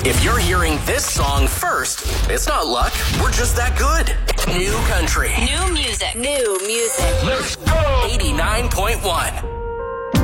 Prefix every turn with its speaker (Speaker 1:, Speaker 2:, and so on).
Speaker 1: If you're hearing this song first, it's not luck. We're just that good. New country.
Speaker 2: New music.
Speaker 1: Let's go. 89.1.